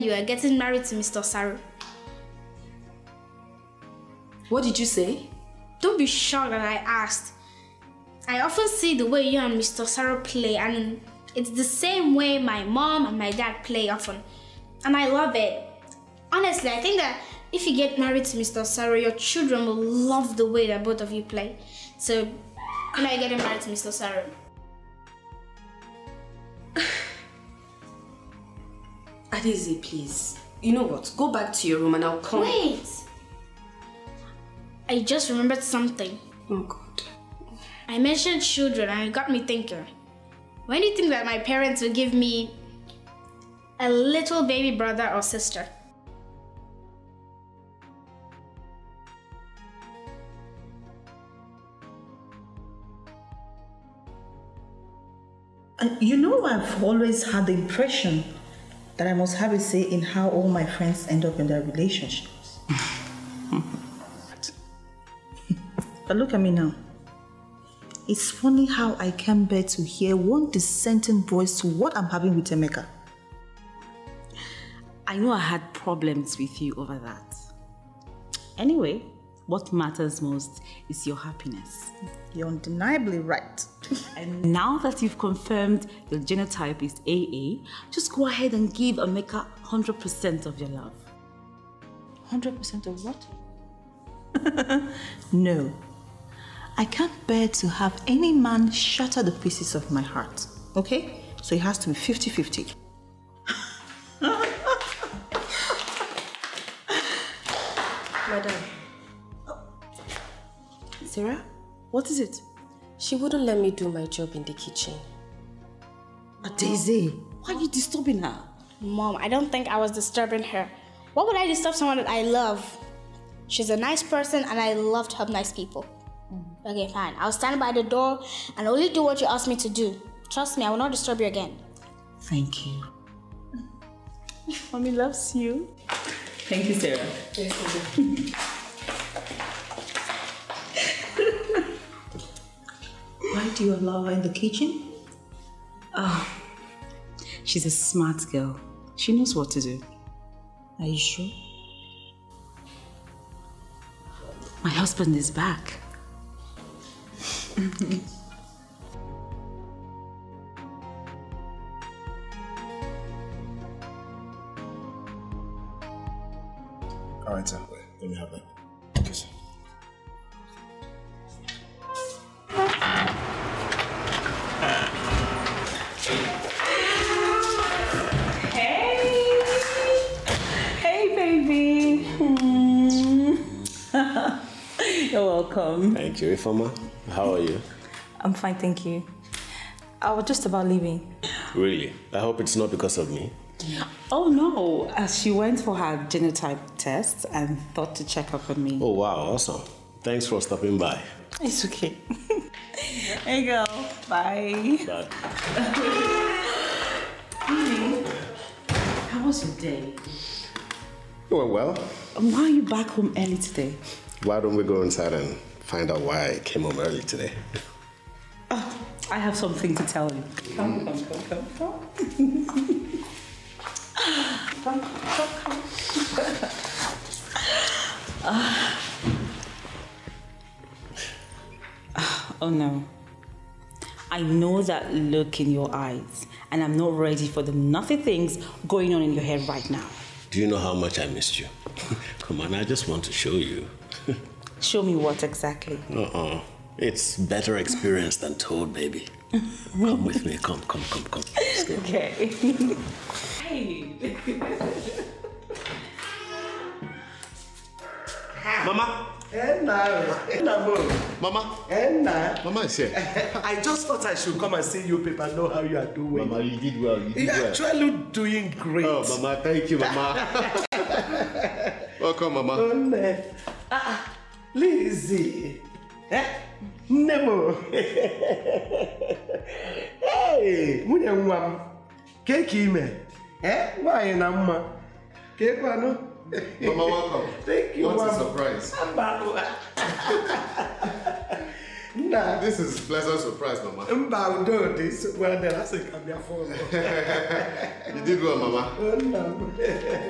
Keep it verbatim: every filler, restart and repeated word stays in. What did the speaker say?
you are getting married to Mister Saru. What did you say? Don't be shocked that I asked. I often see the way you and Mister Saru play, and it's the same way my mom and my dad play often. And I love it. Honestly, I think that if you get married to Mister Saru, your children will love the way that both of you play. So, when are you getting married to Mister Saru? Adeze, please. You know what? Go back to your room and I'll come. Wait! I just remembered something. Oh God. I mentioned children and it got me thinking. When do you think that my parents will give me a little baby brother or sister? And you know, I've always had the impression that I must have a say in how all my friends end up in their relationships. But look at me now. It's funny how I can't bear to hear one dissenting voice to what I'm having with Emeka. I know I had problems with you over that. Anyway, what matters most is your happiness. You're undeniably right. And now that you've confirmed your genotype is A A, just go ahead and give Emeka one hundred percent of your love. one hundred percent of what? No. I can't bear to have any man shatter the pieces of my heart. Okay? So it has to be fifty fifty. Madam. Sarah, what is it? She wouldn't let me do my job in the kitchen. Adeze, why are you disturbing her? Mom, I don't think I was disturbing her. Why would I disturb someone that I love? She's a nice person and I love to help nice people. Mm. Okay, fine. I'll stand by the door and only do what you ask me to do. Trust me, I will not disturb you again. Thank you. Mommy loves you. Thank you, Sarah. Thank you. Why do you allow her in the kitchen? Oh, she's a smart girl. She knows what to do. Are you sure? My husband is back. All right, sir. Let me have that. Okay, sir. Hey! Hey, baby! Mm. You're welcome. Thank you, Ifeoma. How are you? I'm fine, thank you. I was just about leaving. Really? I hope it's not because of me. Oh no, uh, she went for her genotype test and thought to check up on me. Oh, wow, awesome. Thanks for stopping by. It's okay. Hey girl, bye. Bye. How was your day? It went well. Why are you back home early today? Why don't we go inside and find out why I came home early today? Oh, I have something to tell you. Come, come, come, come, come. Come, come, come. uh, oh no. I know that look in your eyes, and I'm not ready for the naughty things going on in your head right now. Do you know how much I missed you? Come on, I just want to show you. Show me what exactly? Uh-uh. It's better experience than told, baby. Come with me. Come, come, come, come. Let's go. Okay. Hey. Mama. Mama. Mama is here. I just thought I should come and see you people and know how you are doing. Mama, you did well. You did You're well. actually doing great. Oh, Mama, thank you, Mama. Welcome, Mama. Oh, no. Ah, Lizzie. Eh? Nemo. Hey, mwenye mwam. Keki ime. Eh? Why na mma? Keki wano? Mama, welcome. Thank you, What's Mama. the surprise? Nah. This is a pleasant surprise, Mama. Mba, do this. Well, then I think I'm your phone. You did well, Mama. Oh, no.